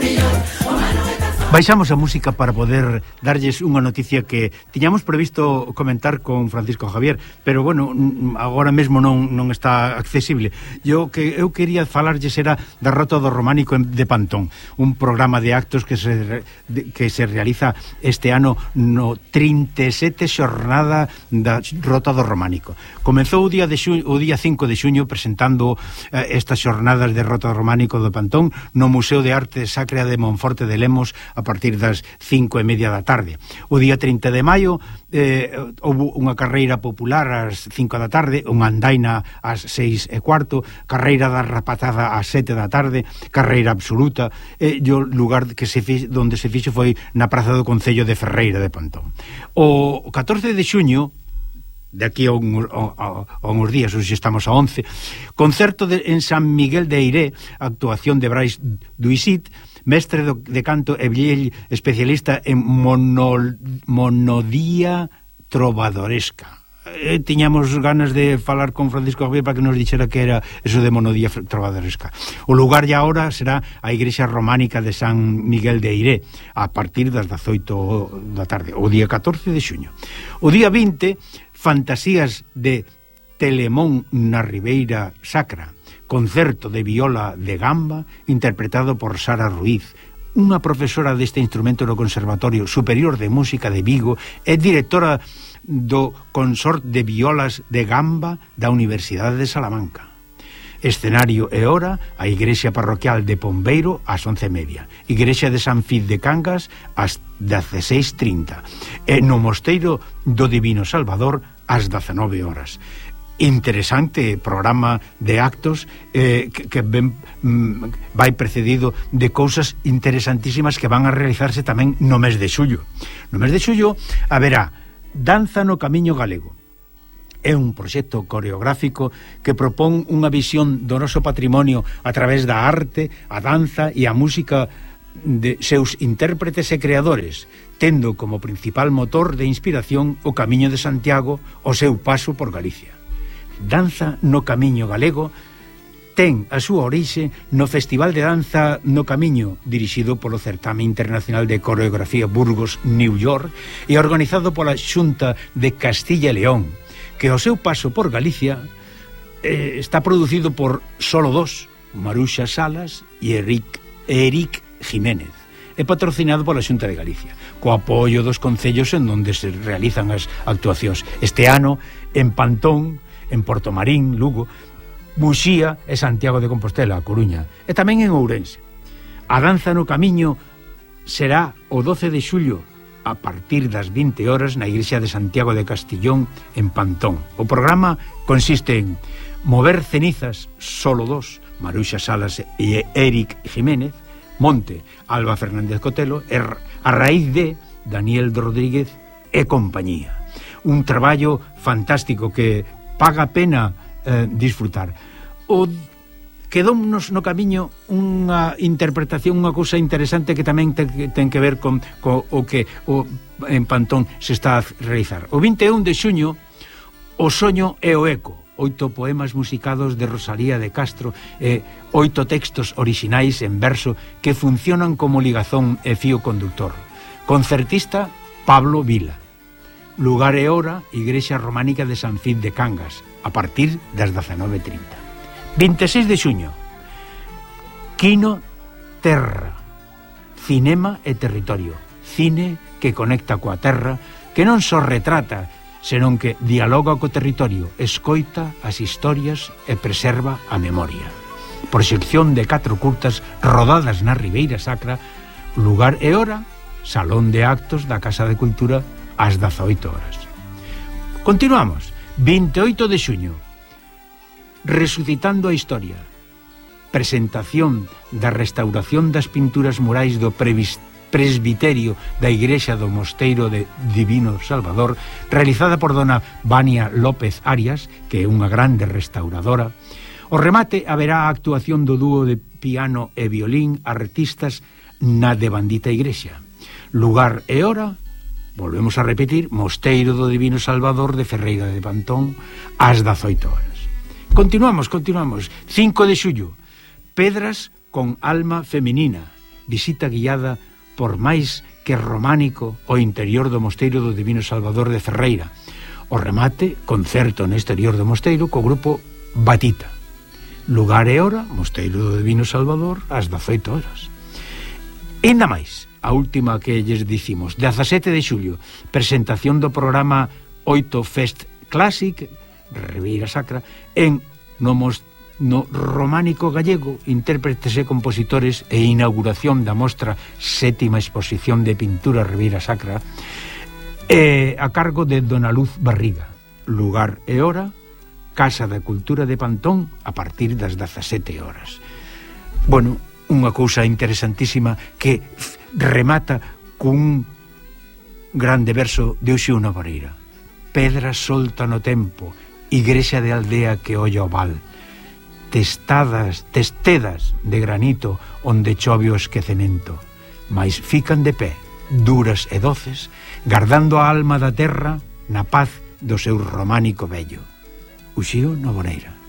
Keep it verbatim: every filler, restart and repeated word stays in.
Baixamos a música para poder darlles unha noticia que tiñamos previsto comentar con Francisco Javier, pero bueno, agora mesmo non, non está accesible. Eu que eu quería falarlles era da Rota do Románico de Pantón, un programa de actos que se de, que se realiza este ano no trinta e sete xornada da Rota do Románico. Comezou o día de xu, o día cinco de xuño presentando eh, estas xornadas de Rota do Románico de Pantón no Museo de Arte Sacra de Monforte de Lemos a partir das cinco e media da tarde. O día trinta de maio eh, houve unha carreira popular ás cinco da tarde, unha andaina ás seis e cuarto, carreira da rapazada ás sete da tarde, carreira absoluta, e o lugar que se fix, donde se fixo foi na Praza do Concello de Ferreira de Pantón. O catorce de xuño, de aquí a, un, a, a uns días, hoxe estamos a once, concerto de, en San Miguel de Eiré, actuación de Brais Duisit, mestre do, de canto e vellell especialista en mono, monodía trovadoresca. E tiñamos ganas de falar con Francisco Javier para que nos dixera que era eso de monodía trovadoresca. O lugar ya ahora será a Igrexa Románica de San Miguel de Eiré a partir das dezoito da tarde, o día catorce de xuño. O día vinte, Fantasías de Telemón na Ribeira Sacra, concerto de viola de gamba interpretado por Sara Ruiz, unha profesora deste instrumento no Conservatorio Superior de Música de Vigo e directora do Consort de Violas de Gamba da Universidade de Salamanca. Escenario e hora a Igrexa Parroquial de Pombeiro ás once e media, Igrexa de San Fid de Cangas ás dezaseis trinta e no Mosteiro do Divino Salvador ás dezenove horas. Interesante programa de actos eh, que, que ben, mm, vai precedido de cousas interesantísimas que van a realizarse tamén no mes de xullo. No mes de xullo haberá Danza no Camiño Galego. É un proxecto coreográfico que propón unha visión do noso patrimonio a través da arte, a danza e a música de seus intérpretes e creadores, tendo como principal motor de inspiración o Camiño de Santiago, o seu paso por Galicia. Danza no Camiño Galego ten a súa orixe no Festival de Danza no Camiño, dirixido polo Certame Internacional de Coreografía Burgos, New York, e organizado pola Xunta de Castilla e León, que ao seu paso por Galicia eh, está producido por solo dos, Maruxa Salas e Eric, Eric Jiménez, e patrocinado pola Xunta de Galicia, co apoio dos concellos en onde se realizan as actuacións. Este ano, en Pantón, en Portomarín, Lugo, Muxía e Santiago de Compostela, a Coruña, e tamén en Ourense. A Danza no Camiño será o doce de xullo a partir das vinte horas na Igrexa de Santiago de Castillón en Pantón. O programa consiste en Mover Cenizas, solo dos, Maruxa Salas e Eric Jiménez, Monte, Alba Fernández Cotelo, e A Raíz de Daniel Rodríguez e compañía. Un traballo fantástico que paga pena eh, disfrutar. O quedounos no camiño unha interpretación, unha cousa interesante que tamén ten, ten que ver con, con o que o, en Pantón se está a realizar. O vinte e un de xuño, O soño e o eco, oito poemas musicados de Rosalía de Castro e oito textos orixinais en verso que funcionan como ligazón e fío conductor. Concertista Pablo Vila. Lugar e hora, Igrexa Románica de San Fid de Cangas, a partir das dezenove trinta. vinte e seis de xuño, Quino Terra, cinema e territorio, cine que conecta coa terra, que non só retrata, senón que dialoga co territorio, escoita as historias e preserva a memoria. Proxección de catro curtas rodadas na Ribeira Sacra, lugar e hora, Salón de Actos da Casa de Cultura, ás dezoito horas. Continuamos. vinte e oito de xuño, Resucitando a historia, presentación da restauración das pinturas murais do presbiterio da Igrexa do Mosteiro de Divino Salvador, realizada por dona Vania López Arias, que é unha grande restauradora. O remate haberá a actuación do dúo de piano e violín artistas na devandita igrexa. Lugar e hora, volvemos a repetir, Mosteiro do Divino Salvador de Ferreira de Pantón, ás dezoito horas. Continuamos, continuamos. cinco de xullo, Pedras con alma feminina, visita guiada por máis que románico o interior do mosteiro do Divino Salvador de Ferreira. O remate, concerto no exterior do mosteiro co grupo Batita. Lugar e hora, mosteiro do Divino Salvador, ás dezoito horas. E ainda máis, a última que lles dicimos, dezasete de xulio, presentación do programa oito Fest Classic, Ribeira Sacra, en no, no románico gallego, intérpretes e compositores, e inauguración da mostra sétima exposición de pintura Ribeira Sacra, e a cargo de Dona Luz Barriga. Lugar e hora, Casa da Cultura de Pantón, a partir das dezasete horas. Bueno, unha cousa interesantísima que remata cun grande verso de Uxío Nogueira. Pedra solta no tempo, igrexa de aldea que olla o val, testadas, testedas de granito onde chove o esquecemento, mais fican de pé, duras e doces, gardando a alma da terra na paz do seu románico vello. Uxío Nogueira.